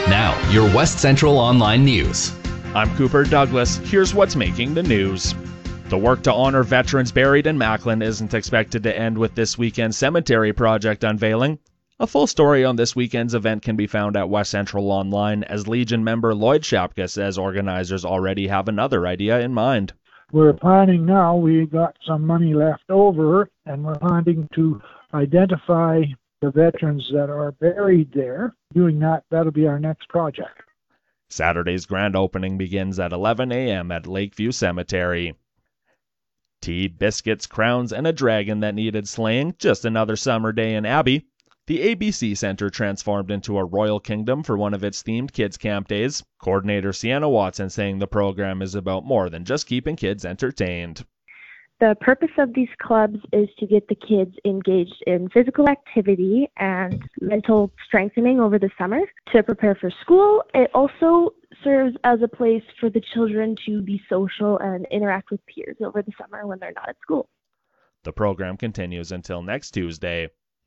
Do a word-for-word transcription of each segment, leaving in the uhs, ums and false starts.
Now, your West Central Online News. I'm Cooper Douglas. Here's what's making the news. The work to honor veterans buried in Macklin isn't expected to end with this weekend's cemetery project unveiling. A full story on this weekend's event can be found at West Central Online, as Legion member Lloyd Shapka says organizers already have another idea in mind. We're planning now, we got some money left over, and we're planning to identify the veterans that are buried there. Doing that, that'll be our next project. Saturday's grand opening begins at eleven a.m. at Lakeview Cemetery. Tea, biscuits, crowns, and a dragon that needed slaying. Just another summer day in Abbey. The A B C Centre transformed into a royal kingdom for one of its themed kids' camp days. Coordinator Sienna Watson saying the program is about more than just keeping kids entertained. The purpose of these clubs is to get the kids engaged in physical activity and mental strengthening over the summer to prepare for school. It also serves as a place for the children to be social and interact with peers over the summer when they're not at school. The program continues until next Tuesday.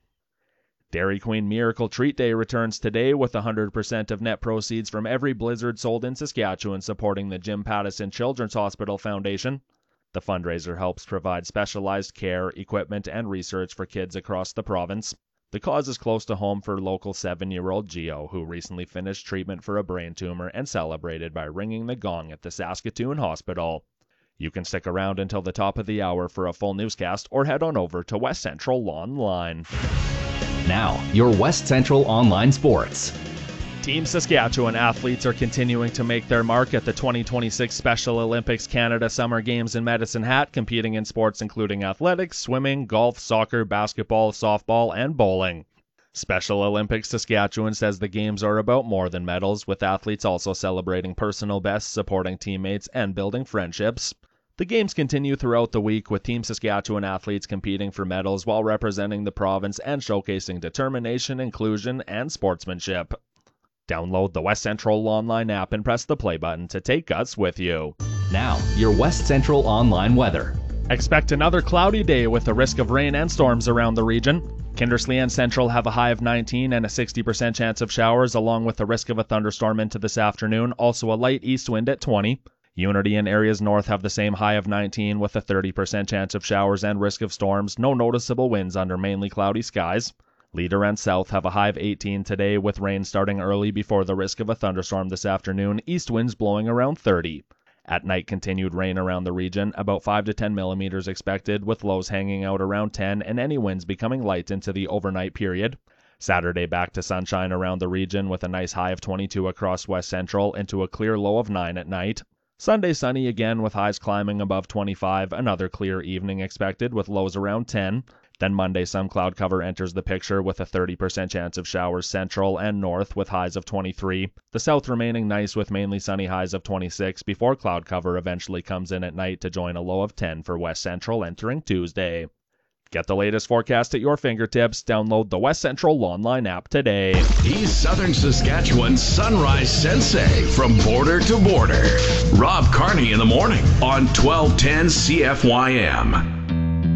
Dairy Queen Miracle Treat Day returns today with one hundred percent of net proceeds from every blizzard sold in Saskatchewan supporting the Jim Pattison Children's Hospital Foundation. The fundraiser helps provide specialized care, equipment, and research for kids across the province. The cause is close to home for local seven-year-old Gio, who recently finished treatment for a brain tumor and celebrated by ringing the gong at the Saskatoon Hospital. You can stick around until the top of the hour for a full newscast or head on over to West Central Online. Now, your West Central Online Sports. Team Saskatchewan athletes are continuing to make their mark at the twenty twenty-six Special Olympics Canada Summer Games in Medicine Hat, competing in sports including athletics, swimming, golf, soccer, basketball, softball, and bowling. Special Olympics Saskatchewan says the games are about more than medals, with athletes also celebrating personal bests, supporting teammates, and building friendships. The games continue throughout the week, with Team Saskatchewan athletes competing for medals while representing the province and showcasing determination, inclusion, and sportsmanship. Download the West Central Online app and press the play button to take us with you. Now, your West Central Online weather. Expect another cloudy day with a risk of rain and storms around the region. Kindersley and Central have a high of nineteen and a sixty percent chance of showers, along with the risk of a thunderstorm into this afternoon, also a light east wind at twenty. Unity and areas north have the same high of nineteen with a thirty percent chance of showers and risk of storms, no noticeable winds under mainly cloudy skies. Leader and South have a high of eighteen today, with rain starting early before the risk of a thunderstorm this afternoon, east winds blowing around thirty. At night, continued rain around the region, about five to ten millimeters expected, with lows hanging out around ten and any winds becoming light into the overnight period. Saturday back to sunshine around the region with a nice high of twenty-two across West Central into a clear low of nine at night. Sunday sunny again with highs climbing above twenty-five, another clear evening expected with lows around ten. Then Monday, some cloud cover enters the picture with a thirty percent chance of showers central and north with highs of twenty-three. The south remaining nice with mainly sunny highs of twenty-six before cloud cover eventually comes in at night to join a low of ten for West Central entering Tuesday. Get the latest forecast at your fingertips. Download the West Central Online app today. He's Southern Saskatchewan's Sunrise Sensei from border to border. Rob Carney in the morning on twelve ten C F Y M.